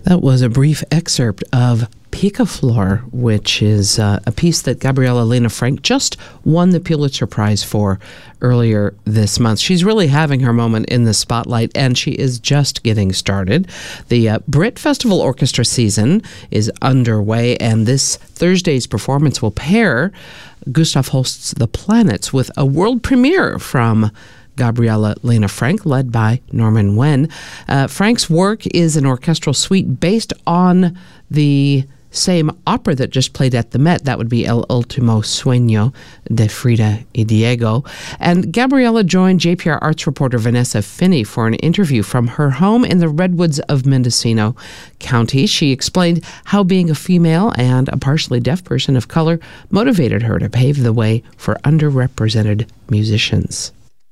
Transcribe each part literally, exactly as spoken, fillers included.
That was a brief excerpt of Picaflor, which is uh, a piece that Gabriela Lena Frank just won the Pulitzer Prize for earlier this month. She's really having her moment in the spotlight, and she is just getting started. The uh, Brit Festival Orchestra season is underway, and this Thursday's performance will pair Gustav Holst's The Planets with a world premiere from Gabriela Lena Frank, led by Norman Wen. Uh, Frank's work is an orchestral suite based on the same opera that just played at the Met. That would be El Último Sueño de Frida y Diego. And Gabriela joined J P R arts reporter Vanessa Finney for an interview from her home in the Redwoods of Mendocino County. She explained how being a female and a partially deaf person of color motivated her to pave the way for underrepresented musicians.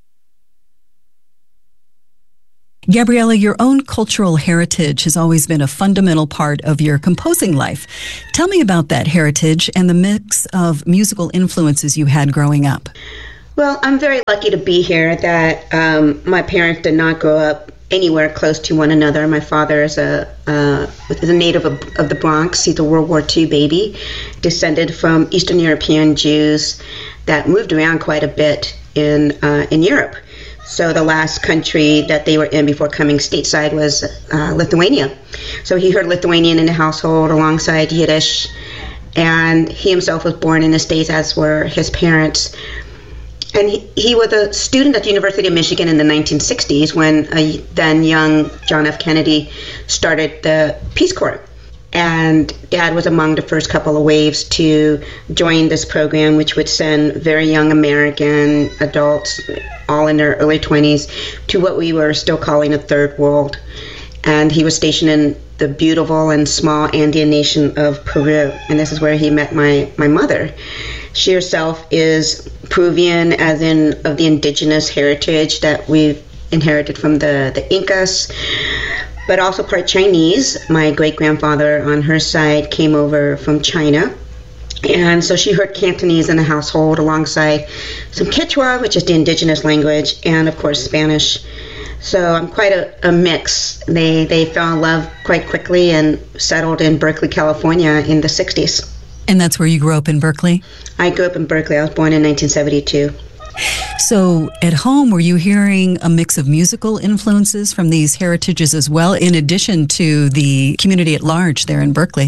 Gabriela, your own cultural heritage has always been a fundamental part of your composing life. Tell me about that heritage and the mix of musical influences you had growing up. Well, I'm very lucky to be here that um, my parents did not grow up anywhere close to one another. My father is a, uh, is a native of, of the Bronx. He's a World War Two baby, descended from Eastern European Jews that moved around quite a bit in uh, in Europe. So the last country that they were in before coming stateside was uh, Lithuania. So he heard Lithuanian in the household alongside Yiddish, and he himself was born in the States, as were his parents. And he, he was a student at the University of Michigan in the nineteen sixties when a then young John F. Kennedy started the Peace Corps. And Dad was among the first couple of waves to join this program, which would send very young American adults, all in their early twenties, to what we were still calling the Third World. And he was stationed in the beautiful and small Andean nation of Peru. And this is where he met my, my mother. She herself is Peruvian, as in of the indigenous heritage that we've inherited from the, the Incas, but also part Chinese. My great-grandfather on her side came over from China. And so she heard Cantonese in the household alongside some Quechua, which is the indigenous language, and of course Spanish. So I'm quite a, a mix. They, they fell in love quite quickly and settled in Berkeley, California in the sixties. And that's where you grew up, in Berkeley? I grew up in Berkeley. I was born in nineteen seventy-two. So at home, were you hearing a mix of musical influences from these heritages as well, in addition to the community at large there in Berkeley?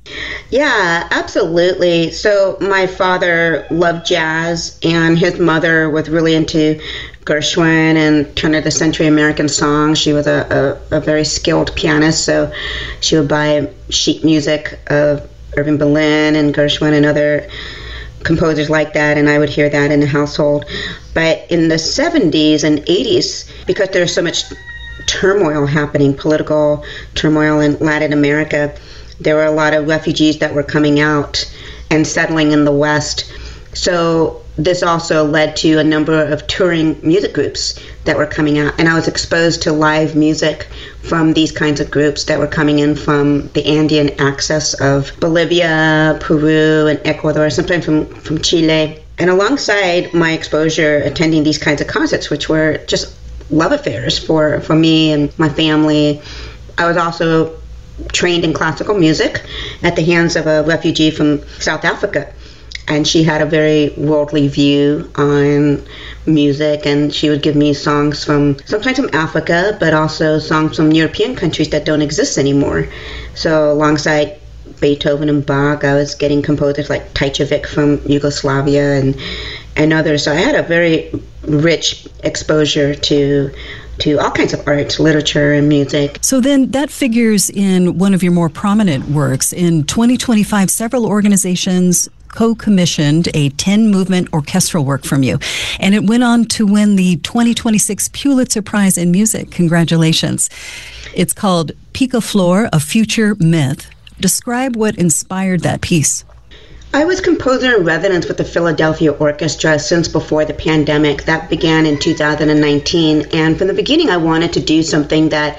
Yeah, absolutely. So my father loved jazz, and his mother was really into Gershwin and turn of the century American songs. She was a, a, a very skilled pianist, so she would buy sheet music of Irving Berlin and Gershwin and other composers like that, and I would hear that in the household. But in the seventies and eighties, because there's so much turmoil happening, political turmoil in Latin America, there were a lot of refugees that were coming out and settling in the West. So this also led to a number of touring music groups that were coming out, and I was exposed to live music from these kinds of groups that were coming in from the Andean axis of Bolivia, Peru, and Ecuador, sometimes from, from Chile. And alongside my exposure attending these kinds of concerts, which were just love affairs for, for me and my family, I was also trained in classical music at the hands of a refugee from South Africa. And she had a very worldly view on music, and she would give me songs from, sometimes from Africa, but also songs from European countries that don't exist anymore. So alongside Beethoven and Bach, I was getting composers like Tajkovic from Yugoslavia and, and others. So I had a very rich exposure to to all kinds of arts, literature, and music. So then that figures in one of your more prominent works. In twenty twenty-five, several organizations co-commissioned a ten-movement orchestral work from you, and it went on to win the twenty twenty-six Pulitzer Prize in Music. Congratulations. It's called Picaflor, A Future Myth. Describe what inspired that piece. I was composer in residence with the Philadelphia Orchestra since before the pandemic. That began in two thousand nineteen, and from the beginning I wanted to do something that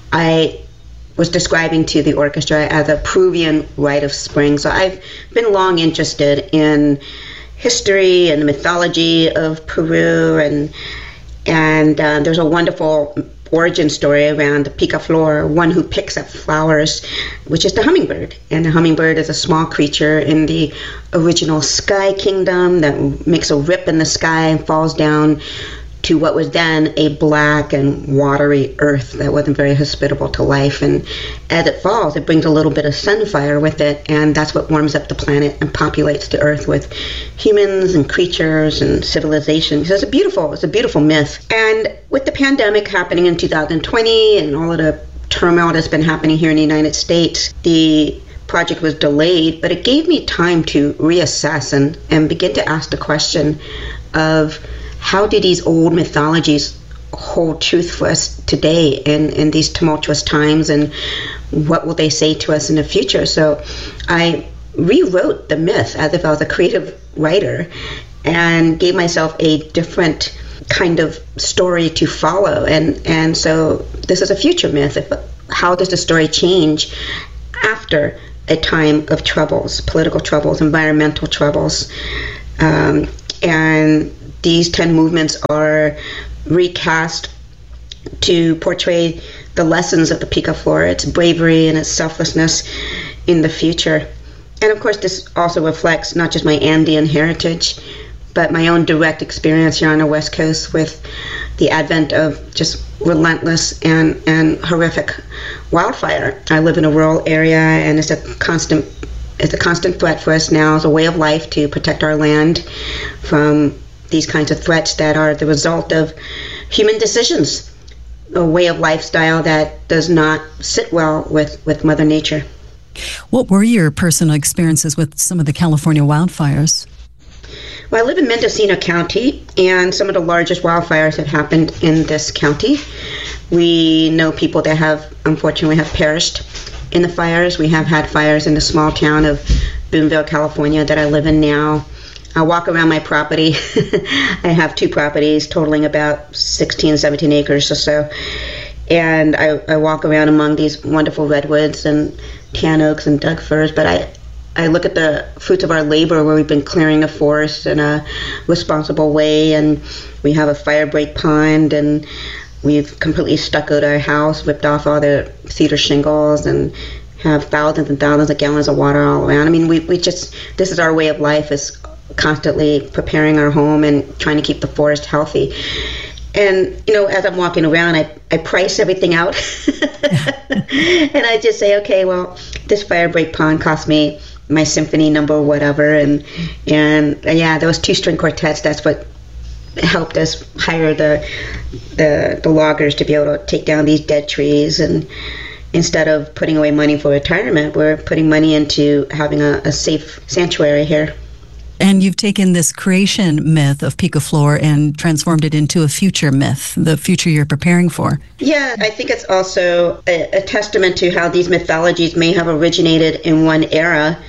I was describing to the orchestra as a Peruvian rite of spring. So I've been long interested in history and the mythology of Peru, and and uh, there's a wonderful origin story around the picaflor, one who picks up flowers, which is the hummingbird. And the hummingbird is a small creature in the original sky kingdom that makes a rip in the sky and falls down to what was then a black and watery earth that wasn't very hospitable to life. And as it falls, it brings a little bit of sunfire with it, and that's what warms up the planet and populates the earth with humans and creatures and civilization. So it's a beautiful, it's a beautiful myth. And with the pandemic happening in two thousand twenty and all of the turmoil that's been happening here in the United States, the project was delayed, but it gave me time to reassess and, and begin to ask the question of how do these old mythologies hold truth for us today in, in these tumultuous times, and what will they say to us in the future? So I rewrote the myth as if I was a creative writer and gave myself a different kind of story to follow. And, and so this is a future myth. If, how does the story change after a time of troubles, political troubles, environmental troubles? Um, and these ten movements are recast to portray the lessons of the picaflor, its bravery and its selflessness in the future. And of course, this also reflects not just my Andean heritage, but my own direct experience here on the West Coast with the advent of just relentless and, and horrific wildfire. I live in a rural area, and it's a constant it's a constant threat for us now as a way of life to protect our land from these kinds of threats that are the result of human decisions, a way of lifestyle that does not sit well with, with Mother Nature. What were your personal experiences with some of the California wildfires? Well, I live in Mendocino County, and some of the largest wildfires have happened in this county. We know people that have, unfortunately, have perished in the fires. We have had fires in the small town of Boonville, California, that I live in now. I walk around my property. I have two properties totaling about sixteen, seventeen acres or so. And I, I walk around among these wonderful redwoods and tan oaks and Doug firs. But I, I look at the fruits of our labor, where we've been clearing a forest in a responsible way. And we have a fire break pond, and we've completely stuccoed our house, ripped off all the cedar shingles, and have thousands and thousands of gallons of water all around. I mean, we, we just, this is our way of life, is constantly preparing our home and trying to keep the forest healthy. And, you know, as I'm walking around, I, I price everything out. And I just say, okay, well, this fire break pond cost me my symphony number whatever. And, and uh, yeah, those two string quartets, that's what helped us hire the, the, the loggers to be able to take down these dead trees. And instead of putting away money for retirement, we're putting money into having a, a safe sanctuary here. And you've taken this creation myth of picaflor and transformed it into a future myth, the future you're preparing for. Yeah, I think it's also a, a testament to how these mythologies may have originated in one era,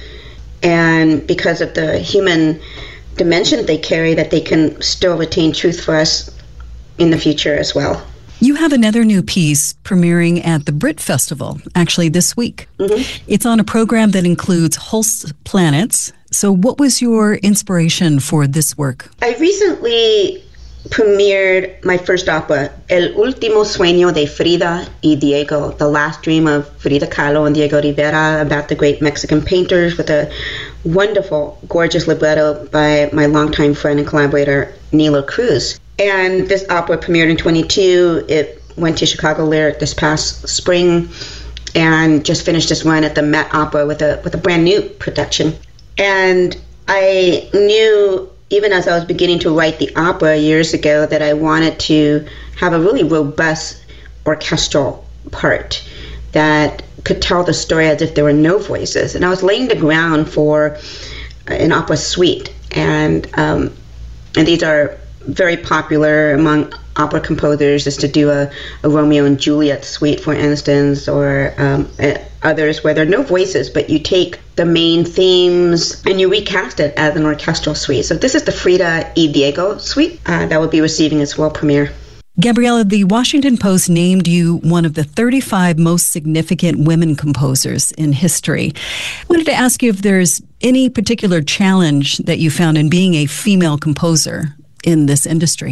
and because of the human dimension they carry, that they can still retain truth for us in the future as well. You have another new piece premiering at the Brit Festival, actually this week. Mm-hmm. It's on a program that includes Holst Planets. So what was your inspiration for this work? I recently premiered my first opera, El Último Sueño de Frida y Diego, The Last Dream of Frida Kahlo and Diego Rivera, about the great Mexican painters, with a wonderful, gorgeous libretto by my longtime friend and collaborator, Nilo Cruz. And this opera premiered in twenty-two. It went to Chicago Lyric this past spring, and just finished this run at the Met Opera with a with a brand new production. And I knew, even as I was beginning to write the opera years ago, that I wanted to have a really robust orchestral part that could tell the story as if there were no voices. And I was laying the ground for an opera suite, and um, and these are very popular among opera composers, is to do a, a Romeo and Juliet suite, for instance, or um, others where there are no voices, but you take the main themes and you recast it as an orchestral suite. So this is the Frida y Diego suite uh, that will be receiving its world premiere. Gabriela, the Washington Post named you one of the thirty-five most significant women composers in history. I wanted to ask you if there's any particular challenge that you found in being a female composer in this industry.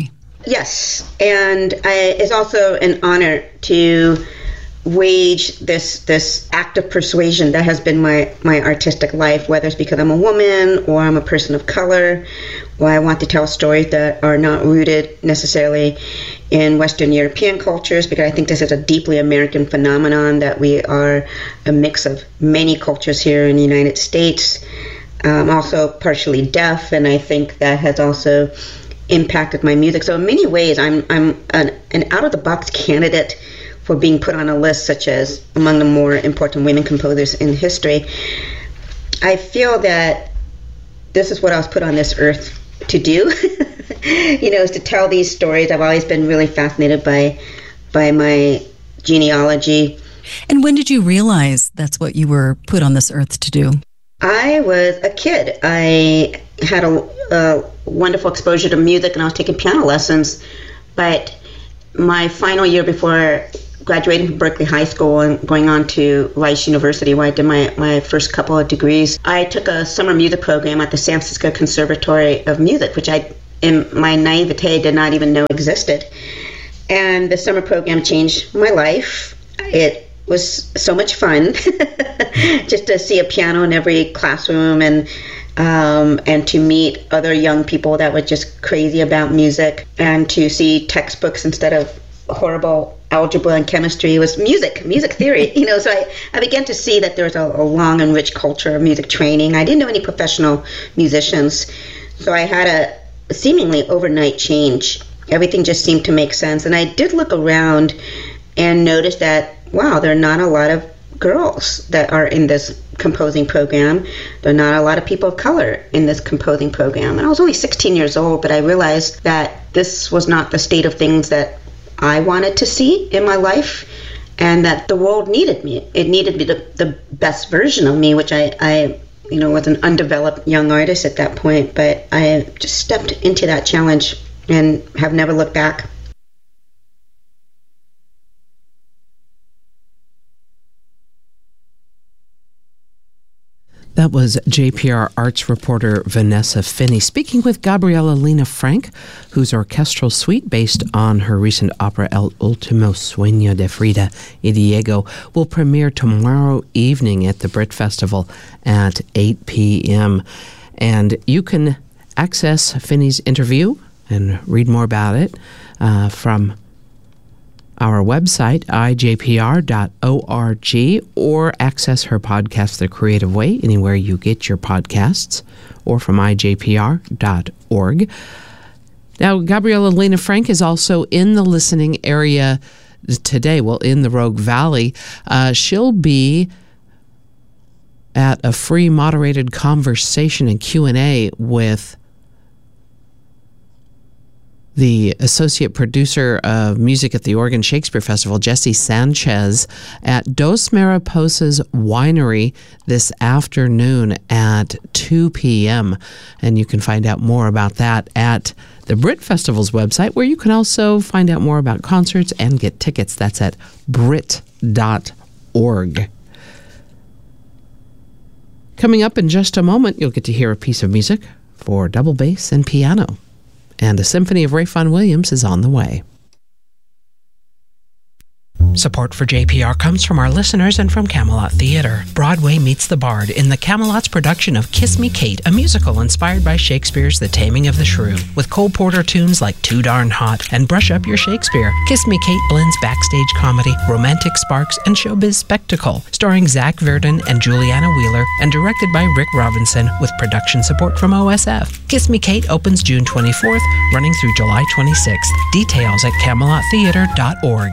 Yes, and I, it's also an honor to wage this this act of persuasion that has been my, my artistic life, whether it's because I'm a woman or I'm a person of color, or I want to tell stories that are not rooted necessarily in Western European cultures, because I think this is a deeply American phenomenon, that we are a mix of many cultures here in the United States. I'm also partially deaf, and I think that has also impacted my music. So in many ways, I'm I'm an, an out-of-the-box candidate for being put on a list such as among the more important women composers in history. I feel that this is what I was put on this earth to do, you know, is to tell these stories. I've always been really fascinated by by my genealogy. And when did you realize that's what you were put on this earth to do? I was a kid. I had a, a wonderful exposure to music, and I was taking piano lessons, but my final year before graduating from Berkeley High School and going on to Rice University, where I did my, my first couple of degrees, I took a summer music program at the San Francisco Conservatory of Music, which I, in my naivete, did not even know existed. And the summer program changed my life. It was so much fun just to see a piano in every classroom, and um, and to meet other young people that were just crazy about music, and to see textbooks instead of horrible algebra and chemistry. It was music, music theory, you know, so I, I began to see that there's a, a long and rich culture of music training. I didn't know any professional musicians, so I had a seemingly overnight change. Everything just seemed to make sense, and I did look around and notice that, wow, there are not a lot of girls that are in this composing program. There are not a lot of people of color in this composing program. And I was only sixteen years old, but I realized that this was not the state of things that I wanted to see in my life, and that the world needed me. It needed me, the, the best version of me, which I, I, you know, was an undeveloped young artist at that point, but I just stepped into that challenge and have never looked back. That was J P R arts reporter Vanessa Finney speaking with Gabriela Lena Frank, whose orchestral suite, based on her recent opera El Último Sueño de Frida y Diego, will premiere tomorrow evening at the Brit Festival at eight p.m. And you can access Finney's interview and read more about it uh, from our website, i j p r dot org, or access her podcast The Creative Way anywhere you get your podcasts, or from i j p r dot org. Now, Gabriela Lena Frank is also in the listening area today, well, in the Rogue Valley. Uh, she'll be at a free moderated conversation and Q and A with the associate producer of music at the Oregon Shakespeare Festival, Jesse Sanchez, at Dos Mariposas Winery this afternoon at two p.m. And you can find out more about that at the Brit Festival's website, where you can also find out more about concerts and get tickets. That's at brit dot org. Coming up in just a moment, you'll get to hear a piece of music for double bass and piano. And a symphony of Ralph Vaughan Williams is on the way. Support for J P R comes from our listeners and from Camelot Theater. Broadway meets the Bard in the Camelot's production of Kiss Me Kate, a musical inspired by Shakespeare's The Taming of the Shrew. With Cole Porter tunes like Too Darn Hot and Brush Up Your Shakespeare, Kiss Me Kate blends backstage comedy, romantic sparks, and showbiz spectacle. Starring Zach Verdon and Juliana Wheeler, and directed by Rick Robinson, with production support from O S F. Kiss Me Kate opens June twenty-fourth, running through July twenty-sixth. Details at camelot theater dot org.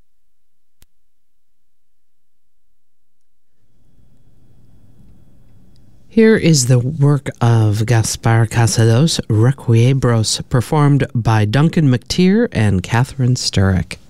Here is the work of Gaspar Casados, Requiebros, performed by Duncan McTeer and Catherine Sturrock.